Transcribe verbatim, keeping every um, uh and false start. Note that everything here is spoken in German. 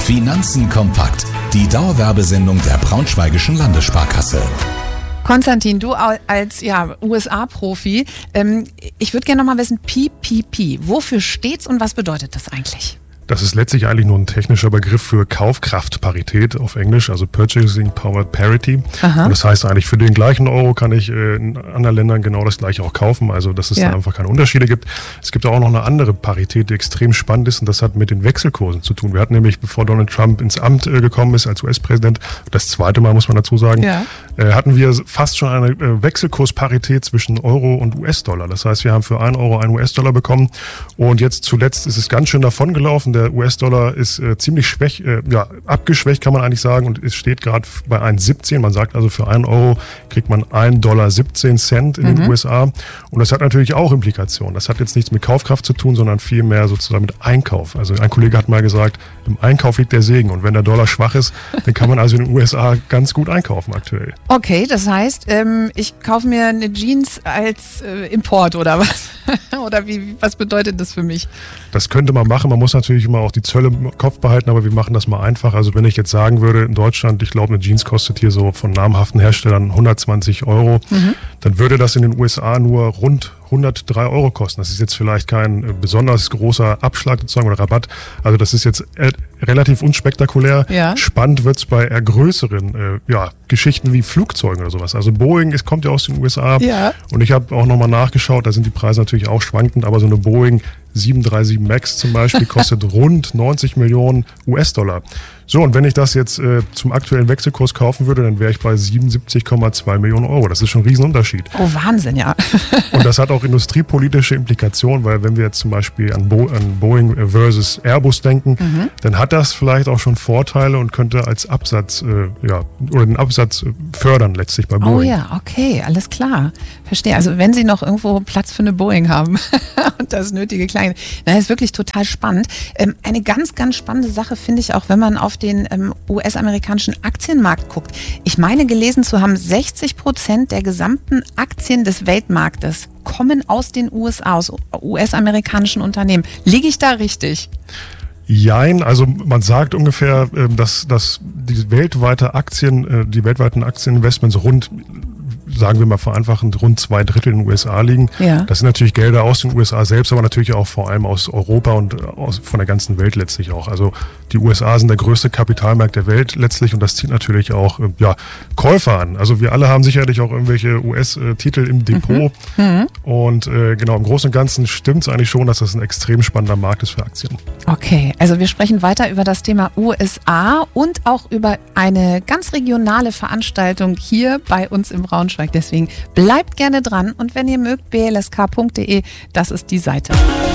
Finanzen kompakt. Die Dauerwerbesendung der Braunschweigischen Landessparkasse. Konstantin, du als ja, U S A-Profi, ähm, ich würde gerne noch mal wissen, P P P, wofür steht's und was bedeutet das eigentlich? Das ist letztlich eigentlich nur ein technischer Begriff für Kaufkraftparität auf Englisch, also Purchasing Power Parity. Aha. Und das heißt eigentlich, für den gleichen Euro kann ich äh, in anderen Ländern genau das gleiche auch kaufen, also dass es ja. da einfach keine Unterschiede gibt. Es gibt auch noch eine andere Parität, die extrem spannend ist, und das hat mit den Wechselkursen zu tun. Wir hatten nämlich, bevor Donald Trump ins Amt äh, gekommen ist als U S-Präsident, das zweite Mal muss man dazu sagen, ja. äh, hatten wir fast schon eine äh, Wechselkursparität zwischen Euro und U S-Dollar. Das heißt, wir haben für einen Euro einen U S-Dollar bekommen, und jetzt zuletzt ist es ganz schön davongelaufen. Der U S-Dollar ist äh, ziemlich schwach, äh, ja, abgeschwächt, kann man eigentlich sagen, und es steht gerade bei eins Komma siebzehn. Man sagt also, für einen Euro kriegt man ein Dollar siebzehn Cent in mhm. den U S A. Und das hat natürlich auch Implikationen. Das hat jetzt nichts mit Kaufkraft zu tun, sondern vielmehr sozusagen mit Einkauf. Also ein Kollege hat mal gesagt, im Einkauf liegt der Segen. Und wenn der Dollar schwach ist, dann kann man also in den U S A ganz gut einkaufen aktuell. Okay, das heißt, ähm, ich kaufe mir eine Jeans als äh, Import oder was? Oder wie, was bedeutet das für mich? Das könnte man machen. Man muss natürlich immer auch die Zölle im Kopf behalten, aber wir machen das mal einfach. Also wenn ich jetzt sagen würde, in Deutschland, ich glaube, eine Jeans kostet hier so von namhaften Herstellern hundertzwanzig Euro, mhm. dann würde das in den U S A nur rund hundertdrei Euro kosten. Das ist jetzt vielleicht kein besonders großer Abschlag sozusagen oder Rabatt. Also das ist jetzt äh, relativ unspektakulär. Ja. Spannend wird es bei eher größeren äh, ja, Geschichten wie Flugzeugen oder sowas. Also Boeing, es kommt ja aus den U S A. Ja. Und ich habe auch nochmal nachgeschaut, da sind die Preise natürlich auch schwankend, aber so eine Boeing sieben drei sieben Max zum Beispiel kostet rund neunzig Millionen U S-Dollar. So, und wenn ich das jetzt äh, zum aktuellen Wechselkurs kaufen würde, dann wäre ich bei siebenundsiebzig Komma zwei Millionen Euro. Das ist schon ein Riesenunterschied. Oh, Wahnsinn, ja. Und das hat auch industriepolitische Implikationen, weil wenn wir jetzt zum Beispiel an, Bo- an Boeing versus Airbus denken, mhm. dann hat das vielleicht auch schon Vorteile und könnte als Absatz, äh, ja, oder den Absatz fördern letztlich bei Boeing. Oh ja, okay, alles klar. Verstehe. Also wenn Sie noch irgendwo Platz für eine Boeing haben und das nötige kleine, das ist wirklich total spannend. Ähm, eine ganz, ganz spannende Sache finde ich auch, wenn man auf den ähm, U S-amerikanischen Aktienmarkt guckt. Ich meine gelesen zu haben, sechzig Prozent der gesamten Aktien des Weltmarktes kommen aus den U S A, aus U S-amerikanischen Unternehmen. Liege ich da richtig? Jein, also man sagt ungefähr, dass, dass die weltweite Aktien, die weltweiten Aktieninvestments rund, sagen wir mal vereinfachend, rund zwei Drittel in den U S A liegen. Ja. Das sind natürlich Gelder aus den U S A selbst, aber natürlich auch vor allem aus Europa und aus, von der ganzen Welt letztlich auch. Also die U S A sind der größte Kapitalmarkt der Welt letztlich, und das zieht natürlich auch ja, Käufer an. Also wir alle haben sicherlich auch irgendwelche U S-Titel im Depot. Mhm. Und äh, genau, im Großen und Ganzen stimmt es eigentlich schon, dass das ein extrem spannender Markt ist für Aktien. Okay, also wir sprechen weiter über das Thema U S A und auch über eine ganz regionale Veranstaltung hier bei uns im Braunschweig. Deswegen bleibt gerne dran, und wenn ihr mögt, b l s k punkt d e, das ist die Seite.